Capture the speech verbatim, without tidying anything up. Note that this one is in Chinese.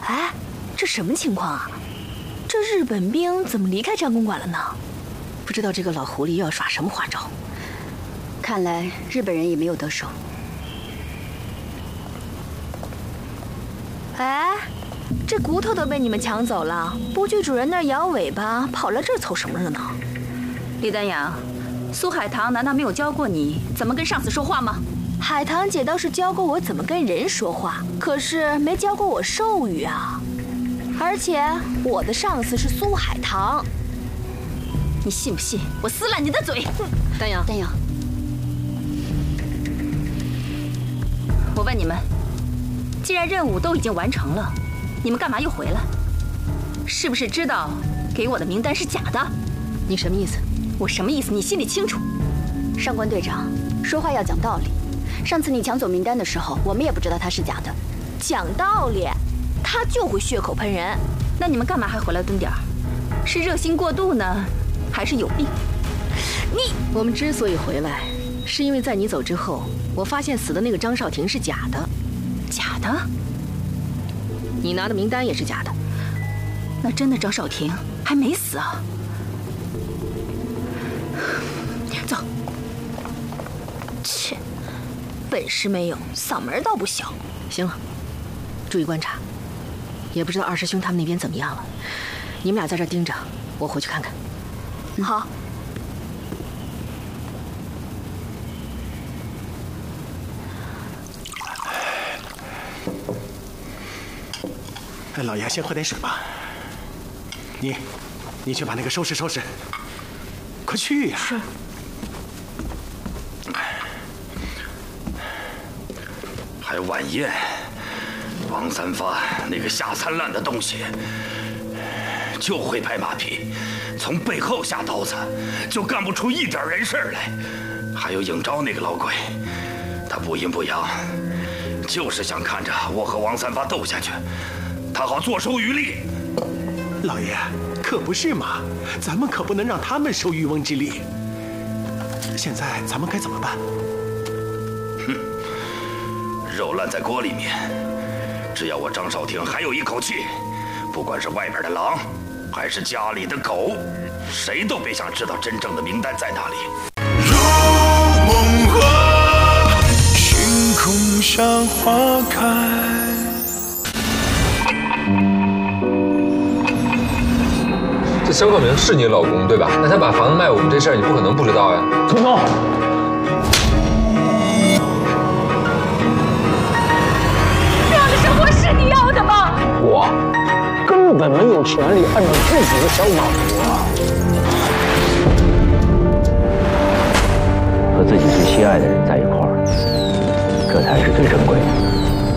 哎，这什么情况啊？这日本兵怎么离开战公馆了呢？ 不知道这个老狐狸又要耍什么花招。 看来日本人也没有得手。 哎，这骨头都被你们抢走了，不去主人那儿摇尾巴，跑来这儿凑什么热闹？ 李丹阳，苏海棠难道没有教过你怎么跟上司说话吗？ 海棠姐倒是教过我怎么跟人说话，可是没教过我授语啊。而且我的上司是苏海棠。 你信不信我撕烂你的嘴？ 丹阳， 丹阳， 我问你们，既然任务都已经完成了，你们干嘛又回来？是不是知道给我的名单是假的？ 你什么意思？ 我什么意思你心里清楚。 上官队长，说话要讲道理。上次你抢走名单的时候，我们也不知道他是假的。 讲道理，他就会血口喷人。 那你们干嘛还回来蹲点儿？是热心过度呢，还是有病？ 你，我们之所以回来，是因为在你走之后，我发现死的那个张少廷是假的。 假的？ 你拿的名单也是假的。 那真的张少廷还没死啊？走。 切，本事没有，嗓门倒不小。 行了，注意观察。也不知道二师兄他们那边怎么样了，你们俩在这盯着，我回去看看。 嗯、好。 哎，老爷，先喝点水吧。你，你去把那个收拾收拾，快去呀！ 是。 还晚宴，王三发那个下三滥的东西，就会拍马屁，从背后下刀子，就干不出一点人事来。还有应昭那个老鬼，他不阴不阳，就是想看着我和王三发斗下去，他好坐收渔利。 老爷，可不是嘛，咱们可不能让他们受渔翁之利。现在咱们该怎么办？ 哼，肉烂在锅里面，只要我张少廷还有一口气，不管是外边的狼，还是家里的狗，谁都别想知道真正的名单在哪里。 如梦河，星空像花开。 这肖克明是你老公对吧？那他把房子卖我们这事儿，你不可能不知道呀。 通通， 这样的生活是你要的吗？ 我根本没有权利按照自己的想法活。和自己最心爱的人在一块儿，这才是最珍贵的。